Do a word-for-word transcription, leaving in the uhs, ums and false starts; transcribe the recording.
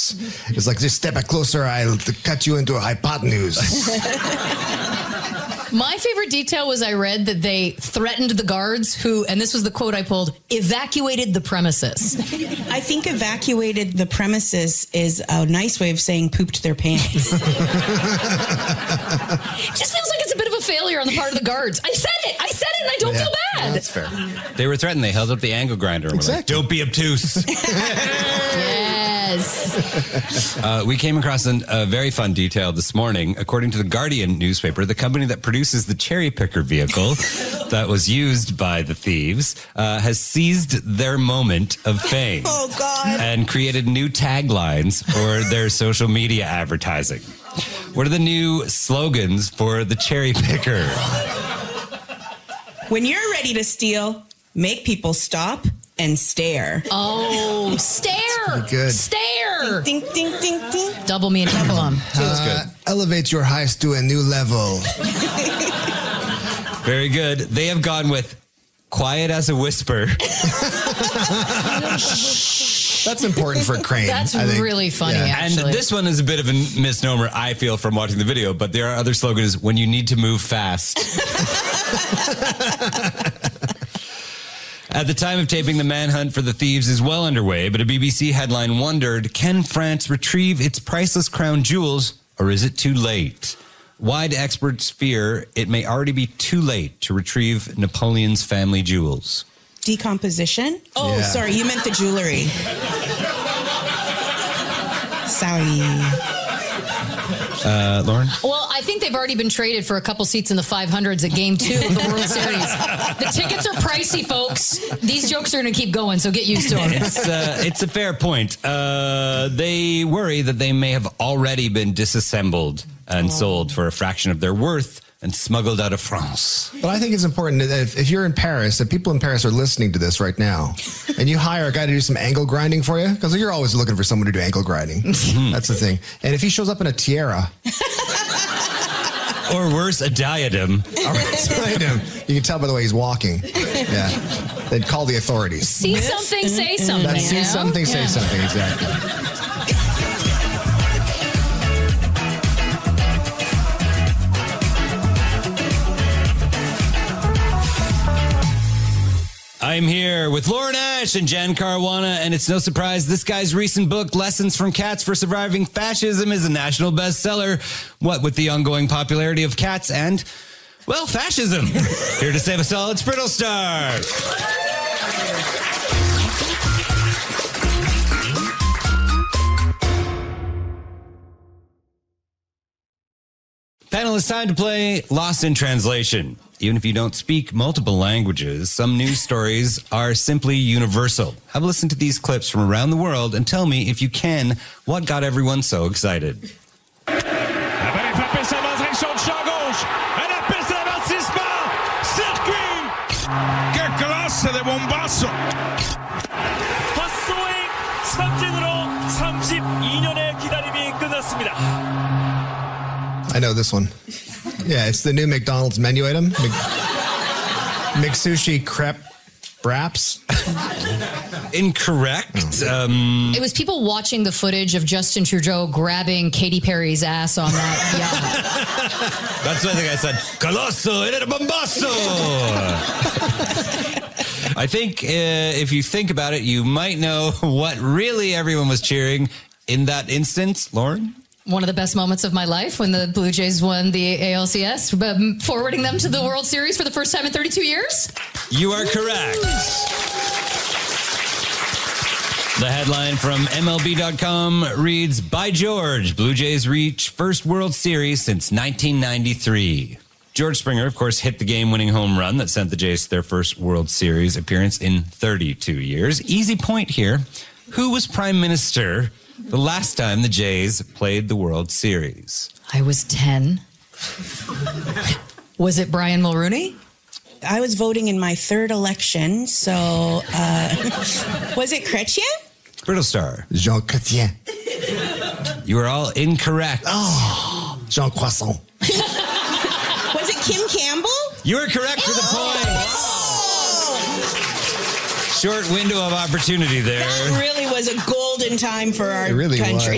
Yes. It's like, just step closer, I'll cut you into a hypotenuse. My favorite detail was I read that they threatened the guards who, and this was the quote I pulled, evacuated the premises. I think evacuated the premises is a nice way of saying pooped their pants. It just feels like it's a bit of a failure on the part of the guards. I said it. I said it and I don't Yeah. feel bad. Yeah, that's fair. They were threatened. They held up the angle grinder. And were like, Exactly. don't be obtuse. Yes. uh, we came across an, a very fun detail this morning. According to the Guardian newspaper, the company that produces the cherry picker vehicle that was used by the thieves uh, has seized their moment of fame. Oh, God. And created new taglines for their social media advertising. What are the new slogans for the cherry picker? When you're ready to steal, make people stop and stare. Oh, stare. pretty good. Stare. Ding, ding, ding, ding. Double me and double them. That's Uh, good. elevate your heist to a new level. Very good. They have gone with quiet as a whisper. That's important for Crane. That's I think. really funny, Yeah. actually. And this one is a bit of a misnomer, I feel, from watching the video, but there are other slogans when you need to move fast. At the time of taping, the manhunt for the thieves is well underway, but a B B C headline wondered, can France retrieve its priceless crown jewels, or is it too late? Why do experts fear it may already be too late to retrieve Napoleon's family jewels? Decomposition? Oh, Yeah. sorry, you meant the jewelry. Sorry. Uh, Lauren? Well, I think they've already been traded for a couple seats in the five hundreds at game two of the World Series. The tickets are pricey, folks. These jokes are going to keep going, so get used to them. It's, uh, it's a fair point. Uh, they worry that they may have already been disassembled and sold for a fraction of their worth and smuggled out of France. But I think it's important that if, if you're in Paris, if people in Paris are listening to this right now, and you hire a guy to do some angle grinding for you, because you're always looking for someone to do angle grinding. That's the thing. And if he shows up in a tiara, Or worse, a diadem. all right, diadem, you can tell by the way he's walking. Yeah, then call the authorities. See something, say something. That see you know? something, say Yeah. something. Exactly. I'm here with Lauren Ash and Jan Caruana, and it's no surprise this guy's recent book, Lessons from Cats for Surviving Fascism, is a national bestseller. What with the ongoing popularity of cats and, well, fascism. Here to save us all, it's Brittle Star. Panel, it's time to play Lost in Translation. Even if you don't speak multiple languages, some news stories are simply universal. Have a listen to these clips from around the world and tell me, if you can, what got everyone so excited. La balle est frappée sur la direction du champ gauche. Un appel sur l'avertissement. Circuit. Que classe de bombazo. 헛스윙 삼진으로 삼십이 년의 기다림이 끝났습니다. I know this one. Yeah, it's the new McDonald's menu item. Mc, McSushi crepe wraps. Incorrect. Um, It was people watching the footage of Justin Trudeau grabbing Katy Perry's ass on that yacht. that's what I think I said. Colosso in a bombasso. I think uh, if you think about it, you might know what really everyone was cheering in that instance. Lauren? One of the best moments of my life when the Blue Jays won the A L C S, um, forwarding them to the World Series for the first time in thirty-two years. You are correct. The headline from M L B dot com reads, By George, Blue Jays reach first World Series since nineteen ninety-three. George Springer, of course, hit the game-winning home run that sent the Jays to their first World Series appearance in thirty-two years. Easy point here. Who was prime minister the last time the Jays played the World Series? I was ten. Was it Brian Mulrooney? I was voting in my third election, so uh, was it Chrétien? Brittle Star. Jean Chrétien. You are all incorrect. Oh, Jean Croissant. Was it Kim Campbell? You are correct for the point. Short window of opportunity there. That really was a golden time for our It really country. was.